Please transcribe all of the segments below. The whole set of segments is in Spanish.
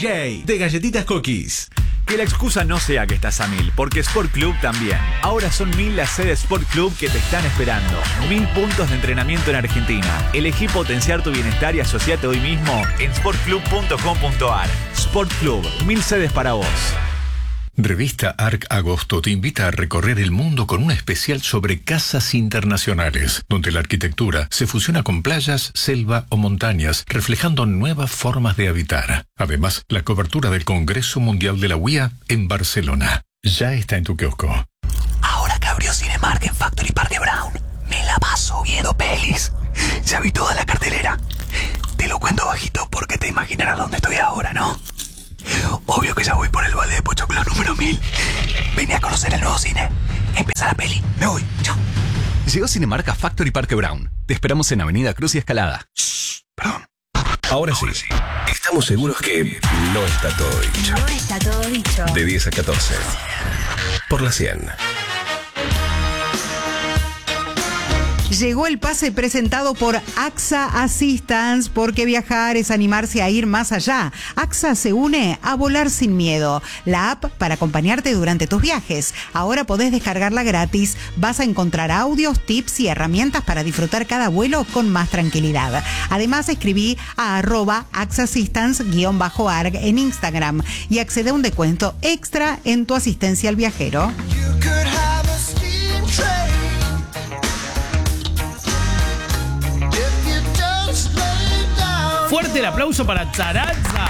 DJ de Galletitas Cookies. Que la excusa no sea que estás a 1000, porque Sport Club también. Ahora son 1000 las sedes Sport Club que te están esperando. 1000 puntos de entrenamiento en Argentina. Elegí potenciar tu bienestar y asociate hoy mismo en sportclub.com.ar. Sport Club, 1000 sedes para vos. Revista Arc Agosto te invita a recorrer el mundo con un especial sobre casas internacionales, donde la arquitectura se fusiona con playas, selva o montañas, reflejando nuevas formas de habitar. Además, la cobertura del Congreso Mundial de la UIA en Barcelona. Ya está en tu kiosco. Ahora que abrió Cinemark en Factory Parque Brown, me la paso viendo pelis. Ya vi toda la cartelera. Te lo cuento bajito porque te imaginarás dónde estoy ahora, ¿no? Obvio que ya voy por el vale de Pochoclo número 1000. Vine a conocer el nuevo cine. Empieza la peli. Me voy. Chao. Llegó Cinemark a Factory Parque Brown. Te esperamos en Avenida Cruz y Escalada. Shh, perdón. Ahora sí. Estamos seguros que no está todo dicho. No está todo dicho. De 10 a 14. Por la 100. Llegó el pase presentado por AXA Assistance, porque viajar es animarse a ir más allá. AXA se une a volar sin miedo, la app para acompañarte durante tus viajes. Ahora podés descargarla gratis. Vas a encontrar audios, tips y herramientas para disfrutar cada vuelo con más tranquilidad. Además, escribí a @AXAAssistance_ARG en Instagram y accede a un descuento extra en tu asistencia al viajero. Fuerte el aplauso para Tarazza.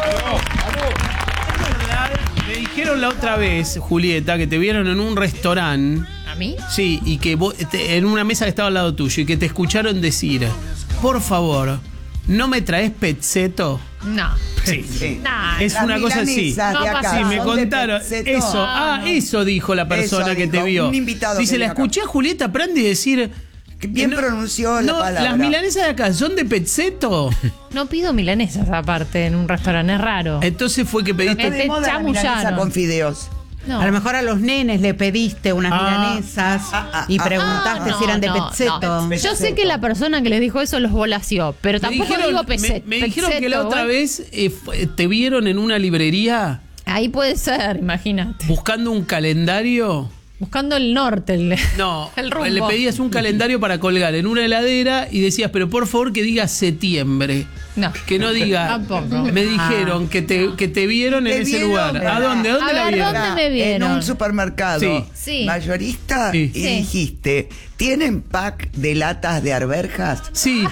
Me dijeron la otra vez, Julieta, que te vieron en un restaurante. ¿A mí? Sí, y que vos, en una mesa que estaba al lado tuyo, y que te escucharon decir: por favor, ¿no me traes pezzeto? No. Sí. Nah, Es una cosa así. No pasa. Sí, me contaron. Eso. Eso dijo la persona que te vio. Un invitado. Dice, la escuché a Julieta Prandi decir... Bien pronunció la palabra. Las milanesas de acá son de pezzeto. No pido milanesas aparte en un restaurante, es raro. Entonces fue que pediste... Está de moda la milanesa con fideos. No. A lo mejor a los nenes le pediste unas milanesas y preguntaste si eran de pezzeto. No. Yo sé que la persona que les dijo eso los volació, pero tampoco digo pezzeto. Me dijeron que la otra vez te vieron en una librería. Ahí puede ser, imagínate. Buscando un calendario. Buscando el norte, el rumbo. Le pedías un calendario para colgar en una heladera y decías, pero por favor que diga septiembre. No. Que no diga. Tampoco. Me dijeron que te vieron en ese lugar. ¿A dónde? ¿A dónde la vieron? ¿Dónde me vieron? En un supermercado mayorista y dijiste, ¿tienen pack de latas de arvejas? Sí.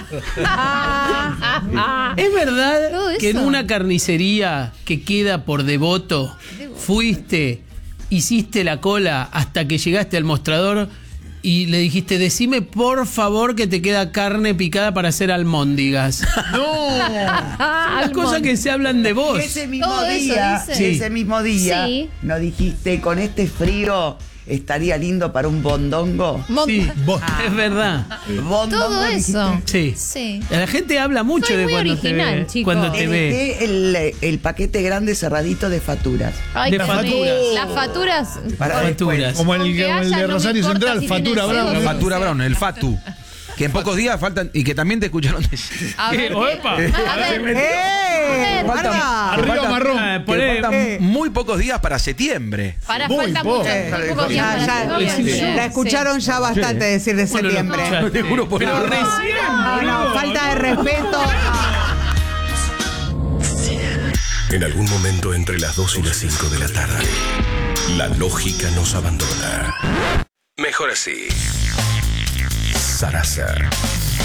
¿Es verdad que en una carnicería que queda por Devoto fuiste, hiciste la cola hasta que llegaste al mostrador y le dijiste, decime por favor que te queda carne picada para hacer almóndigas? No. Las cosas que se hablan de vos. Ese mismo día, Sí. ¿no dijiste, con este frío estaría lindo para un bondongo? Sí, es verdad. Bondongo, Todo eso. Sí. La gente habla mucho Soy de muy cuando original, te ve. chicos. Cuando te ve. El paquete grande cerradito de facturas. Ay, De qué facturas. rico. Las facturas. Para Facturas. Como el Aunque haya, de no Rosario me importa Central, si Factura tenés Brown. CO2. Factura Brown, el Fatu. Que en pocos días faltan y que también te escucharon decir. A ver, ¡Oepa! a ver. Arriba marrón. Que faltan muy pocos días para septiembre. Falta Muy mucho. poco. Muy pocos días para septiembre. La escucharon ya bastante decir de septiembre. Te juro por Pero el recién, No, falta de respeto. En algún momento entre las 2 y las 5 de la tarde, la lógica nos abandona. Mejor así. Sarasa.